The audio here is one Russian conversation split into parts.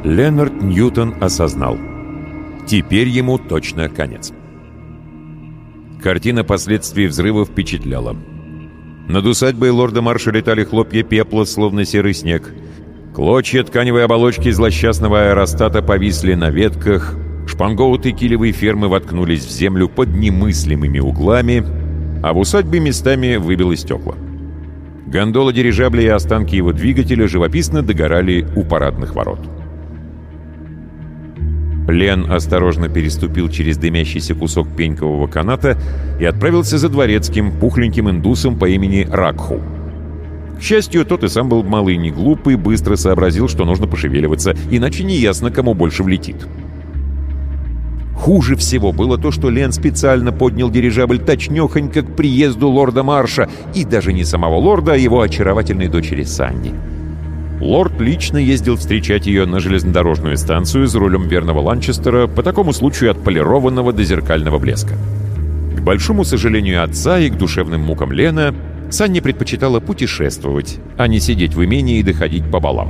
Ленард Ньютон осознал. Теперь ему точно конец. Картина последствий взрыва впечатляла. Над усадьбой лорда Марша летали хлопья пепла, словно серый снег. Клочья тканевой оболочки злосчастного аэростата повисли на ветках, шпангоуты килевой фермы воткнулись в землю под немыслимыми углами, а в усадьбе местами выбило стекла. Гондола дирижабля и останки его двигателя живописно догорали у парадных ворот. Лен осторожно переступил через дымящийся кусок пенькового каната и отправился за дворецким, пухленьким индусом по имени Ракху. К счастью, тот и сам был малый не глупый, быстро сообразил, что нужно пошевеливаться, иначе неясно, кому больше влетит. Хуже всего было то, что Лен специально поднял дирижабль точнёхонько к приезду лорда Марша, и даже не самого лорда, а его очаровательной дочери Санни. Лорд лично ездил встречать ее на железнодорожную станцию за рулем верного Ланчестера, по такому случаю отполированного до зеркального блеска. К большому сожалению отца и к душевным мукам Лена, Санни предпочитала путешествовать, а не сидеть в имении и доходить по балам.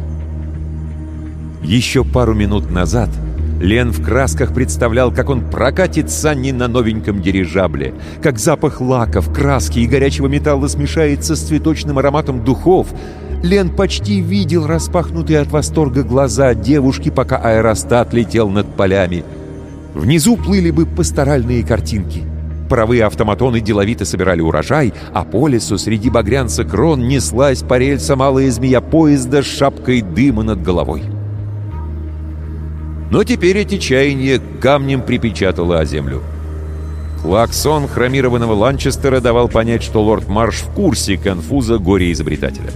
Еще пару минут назад Лен в красках представлял, как он прокатит Санни на новеньком дирижабле, как запах лаков, краски и горячего металла смешается с цветочным ароматом духов. Лен почти видел распахнутые от восторга глаза девушки, пока аэростат летел над полями. Внизу плыли бы пасторальные картинки. Паровые автоматоны деловито собирали урожай, а по лесу среди багрянца крон неслась по рельсам алая змея поезда с шапкой дыма над головой. Но теперь эти чаяния камнем припечатало о землю. Клаксон хромированного Ланчестера давал понять, что лорд Марш в курсе конфуза горе-изобретателя.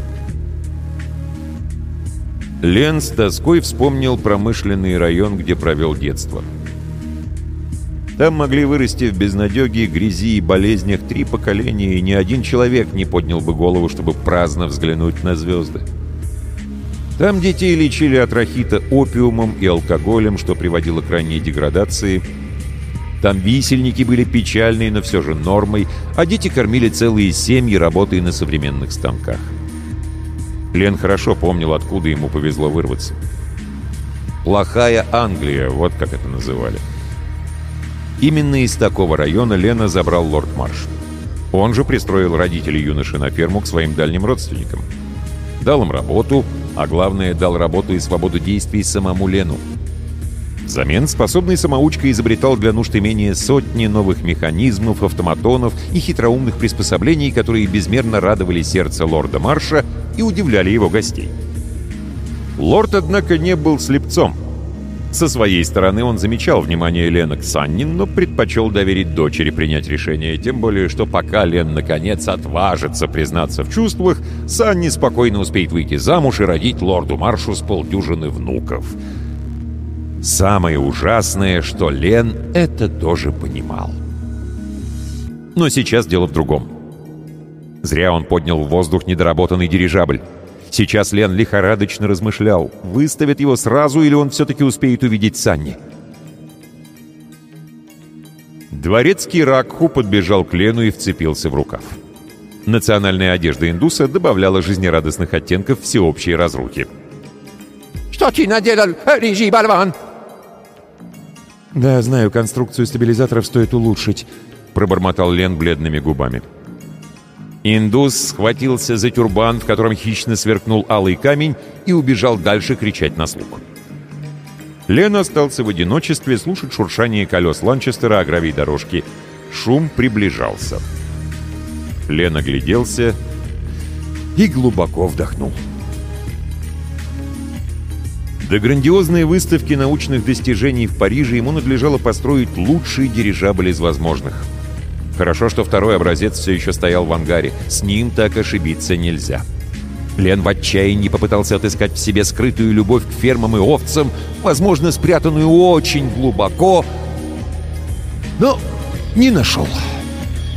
Лен с тоской вспомнил промышленный район, где провел детство. Там могли вырасти в безнадеге, грязи и болезнях 3 поколения, и ни один человек не поднял бы голову, чтобы праздно взглянуть на звезды. Там детей лечили от рахита опиумом и алкоголем, что приводило к ранней деградации. Там висельники были печальной, но все же нормой, а дети кормили целые семьи, работая на современных станках. Лен хорошо помнил, откуда ему повезло вырваться. «Плохая Англия», вот как это называли. Именно из такого района Лена забрал лорд Марш. Он же пристроил родителей юноши на ферму к своим дальним родственникам. Дал им работу, а главное, дал работу и свободу действий самому Лену. Взамен способный самоучка изобретал для нужд имения сотни новых механизмов, автоматонов и хитроумных приспособлений, которые безмерно радовали сердце лорда Марша и удивляли его гостей. Лорд, однако, не был слепцом. Со своей стороны он замечал внимание Лена к Санни, но предпочел доверить дочери принять решение, тем более, что пока Лен наконец отважится признаться в чувствах, Санни спокойно успеет выйти замуж и родить лорду Маршу с полдюжины внуков. Самое ужасное, что Лен это тоже понимал. Но сейчас дело в другом. Зря он поднял в воздух недоработанный дирижабль. Сейчас Лен лихорадочно размышлял, выставят его сразу или он все-таки успеет увидеть Санни. Дворецкий Ракху подбежал к Лену и вцепился в рукав. Национальная одежда индуса добавляла жизнерадостных оттенков всеобщей разрухи. «Что ты наделал, рыжий болван?» «Да, знаю, конструкцию стабилизаторов стоит улучшить», — пробормотал Лен бледными губами. Индус схватился за тюрбан, в котором хищно сверкнул алый камень, и убежал дальше кричать на слух. Лен остался в одиночестве слушать шуршание колес Ланчестера о гравий дорожки. Шум приближался. Лен огляделся и глубоко вдохнул. До грандиозной выставки научных достижений в Париже ему надлежало построить лучший дирижабль из возможных. Хорошо, что второй образец все еще стоял в ангаре. С ним так ошибиться нельзя. Лен в отчаянии попытался отыскать в себе скрытую любовь к фермам и овцам, возможно, спрятанную очень глубоко, но не нашел.